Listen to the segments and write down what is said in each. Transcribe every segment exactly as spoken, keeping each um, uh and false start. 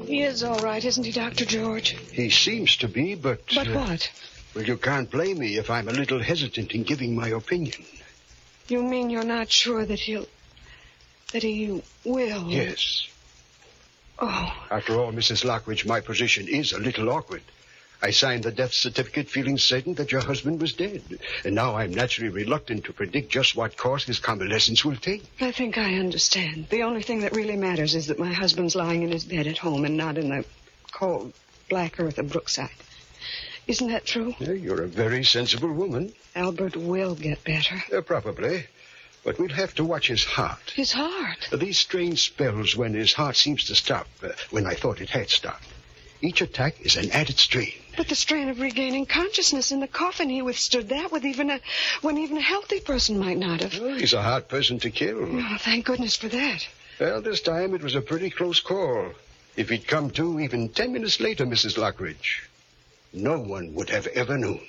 He is all right, isn't he, Doctor George? He seems to be, but... But uh, what? Well, you can't blame me if I'm a little hesitant in giving my opinion. You mean you're not sure that he'll... that he will? Yes. Oh. After all, Missus Lockridge, my position is a little awkward. I signed the death certificate feeling certain that your husband was dead. And now I'm naturally reluctant to predict just what course his convalescence will take. I think I understand. The only thing that really matters is that my husband's lying in his bed at home and not in the cold, black earth of Brookside. Isn't that true? Yeah, you're a very sensible woman. Albert will get better. Uh, probably. But we'll have to watch his heart. His heart? Uh, these strange spells when his heart seems to stop, uh, when I thought it had stopped. Each attack is an added strain. But the strain of regaining consciousness in the coffin, he withstood that with even a, when even a healthy person might not have. Well, he's a hard person to kill. Oh, thank goodness for that. Well, this time it was a pretty close call. If he'd come to even ten minutes later, Missus Lockridge, no one would have ever known.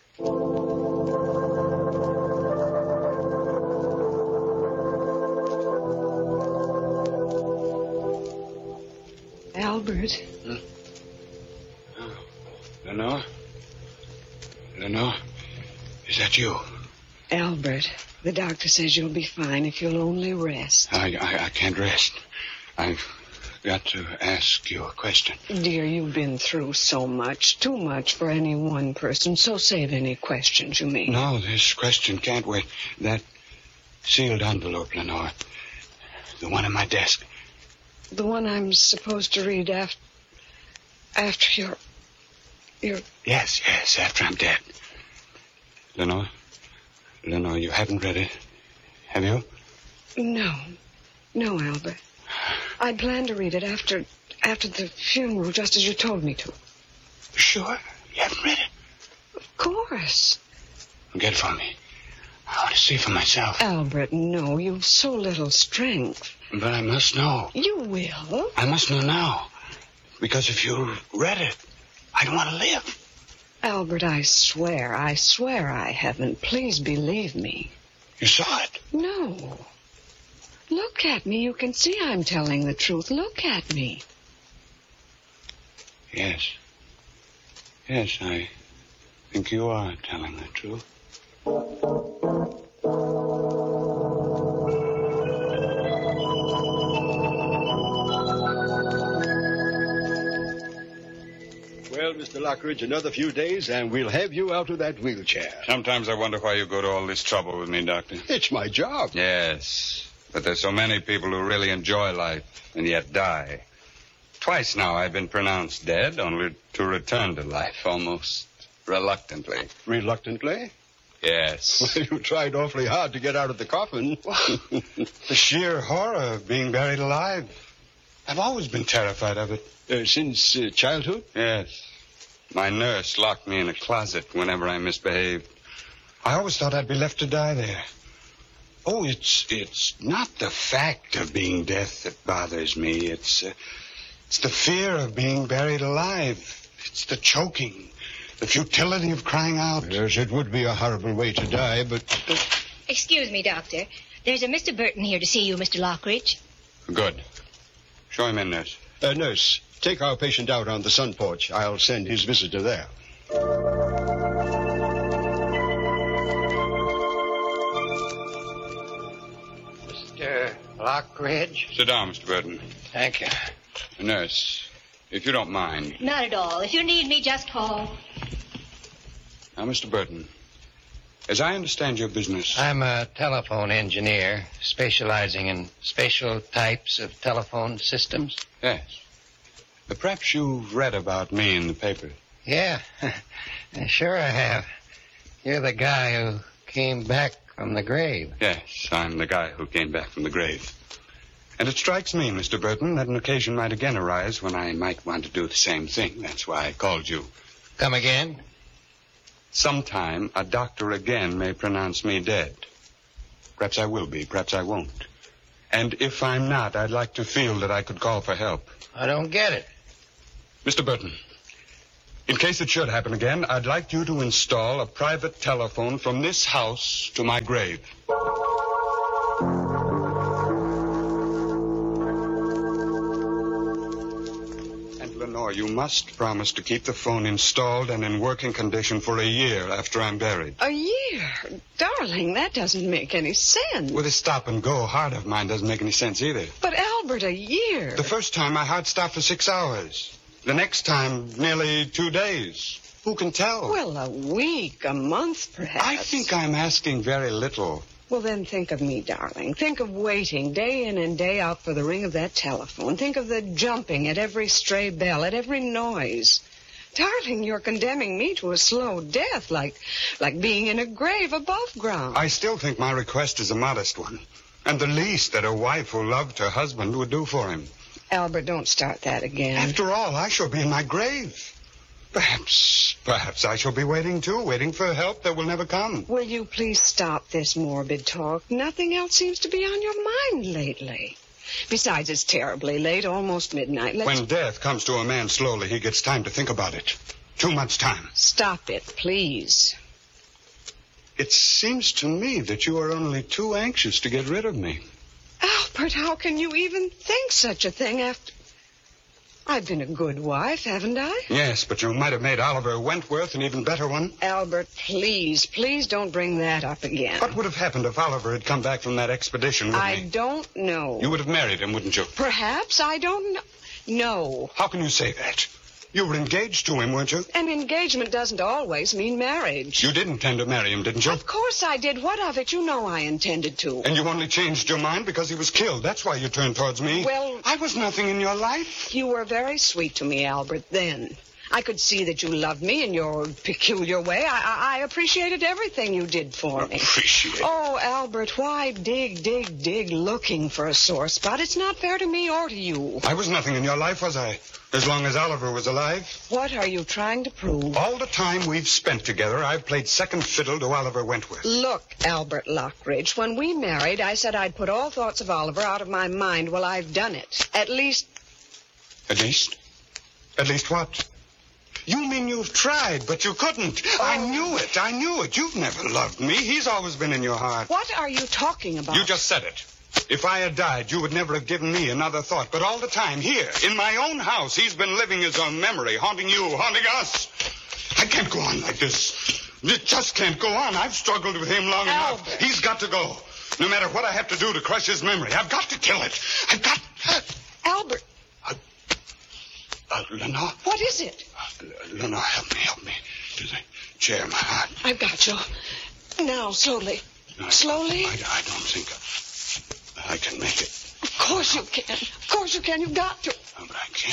Albert. Hmm? Oh. Lenore? Lenore? Is that you? Albert, the doctor says you'll be fine if you'll only rest. I, I, I can't rest. I've got to ask you a question. Dear, you've been through so much, too much for any one person, so save any questions you may. No, this question can't wait. That sealed envelope, Lenore. The one in my desk. The one I'm supposed to read after... after your... your... Yes, yes, after I'm dead. Lenore? Lenore, you haven't read it, have you? No. No, Albert. I plan to read it after... after the funeral, just as you told me to. Sure? You haven't read it? Of course. Get it for me. I want to see for myself. Albert, no, you've so little strength. But I must know. You will. I must know now. Because if you read it, I don't want to live. Albert, I swear, I swear I haven't. Please believe me. You saw it? No. Look at me. You can see I'm telling the truth. Look at me. Yes. Yes, I think you are telling the truth. Well, Mister Lockridge, another few days, and we'll have you out of that wheelchair. Sometimes I wonder why you go to all this trouble with me, Doctor. It's my job. Yes, but there's so many people who really enjoy life and yet die. Twice now I've been pronounced dead, only to return to life almost reluctantly. Reluctantly? Yes. Well, you tried awfully hard to get out of the coffin. The sheer horror of being buried alive. I've always been terrified of it. Uh, since uh, childhood? Yes. My nurse locked me in a closet whenever I misbehaved. I always thought I'd be left to die there. Oh, it's it's not the fact of being dead that bothers me. It's uh, it's the fear of being buried alive. It's the choking, the futility of crying out. Yes, it would be a horrible way to die, but... Excuse me, Doctor. There's a Mister Burton here to see you, Mister Lockridge. Good. Show him in, nurse. Uh, nurse, take our patient out on the sun porch. I'll send his visitor there. Mister Lockridge? Sit down, Mister Burton. Thank you. Nurse, if you don't mind. Not at all. If you need me, just call. Now, Mister Burton, as I understand your business... I'm a telephone engineer specializing in special types of telephone systems. Yes. Uh, perhaps you've read about me in the paper. Yeah, sure I have. You're the guy who came back from the grave. Yes, I'm the guy who came back from the grave. And it strikes me, Mister Burton, that an occasion might again arise when I might want to do the same thing. That's why I called you. Come again? Sometime a doctor again may pronounce me dead. Perhaps I will be, perhaps I won't. And if I'm not, I'd like to feel that I could call for help. I don't get it. Mister Burton, in case it should happen again, I'd like you to install a private telephone from this house to my grave. Lenore, you must promise to keep the phone installed and in working condition for a year after I'm buried. A year? Darling, that doesn't make any sense. With a stop-and-go heart of mine doesn't make any sense either. But, Albert, a year. The first time, my heart stopped for six hours. The next time, nearly two days. Who can tell? Well, a week, a month, perhaps. I think I'm asking very little. Well, then think of me, darling. Think of waiting day in and day out for the ring of that telephone. Think of the jumping at every stray bell, at every noise. Darling, you're condemning me to a slow death, like like being in a grave above ground. I still think my request is a modest one, and the least that a wife who loved her husband would do for him. Albert, don't start that again. After all, I shall be in my grave. Perhaps, perhaps I shall be waiting, too, waiting for help that will never come. Will you please stop this morbid talk? Nothing else seems to be on your mind lately. Besides, it's terribly late, almost midnight. Let's... When death comes to a man slowly, he gets time to think about it. Too much time. Stop it, please. It seems to me that you are only too anxious to get rid of me. Albert, how can you even think such a thing after... I've been a good wife, haven't I? Yes, but you might have made Oliver Wentworth an even better one. Albert, please, please don't bring that up again. What would have happened if Oliver had come back from that expedition with I me? don't know. You would have married him, wouldn't you? Perhaps, I don't know. No. How can you say that? You were engaged to him, weren't you? An engagement doesn't always mean marriage. You did intend to marry him, didn't you? Of course I did. What of it? You know I intended to. And you only changed your mind because he was killed. That's why you turned towards me. Well... I was nothing in your life. You were very sweet to me, Albert, then. I could see that you loved me in your peculiar way. I, I, I appreciated everything you did for me. Appreciate? Oh, Albert, why dig, dig, dig looking for a sore spot? It's not fair to me or to you. I was nothing in your life, was I? As long as Oliver was alive. What are you trying to prove? All the time we've spent together, I've played second fiddle to Oliver Wentworth. Look, Albert Lockridge, when we married, I said I'd put all thoughts of Oliver out of my mind. Well, I've done it. At least... At least? At least what? You mean you've tried, but you couldn't. Oh. I knew it. I knew it. You've never loved me. He's always been in your heart. What are you talking about? You just said it. If I had died, you would never have given me another thought. But all the time, here, in my own house, he's been living his own memory, haunting you, haunting us. I can't go on like this. It just can't go on. I've struggled with him long Albert. enough. He's got to go. No matter what I have to do to crush his memory, I've got to kill it. I've got... Albert. Uh, uh, Lenore? What is it? Uh, Lenore, help me, help me. To the chair, my heart. I've got you. Now, slowly. No, Slowly? I, I don't think I, I can make it. Of course you can. Of course you can. You've got to. No, but I can't.